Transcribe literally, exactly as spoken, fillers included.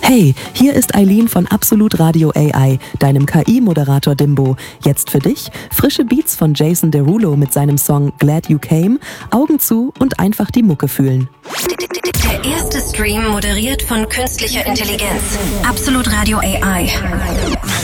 Hey, hier ist Eileen von Absolut Radio A I, deinem K I-Moderator Dimbo. Jetzt für dich frische Beats von Jason Derulo mit seinem Song Glad You Came, Augen zu und einfach die Mucke fühlen. Der erste Stream moderiert von künstlicher Intelligenz. Absolut Radio A I.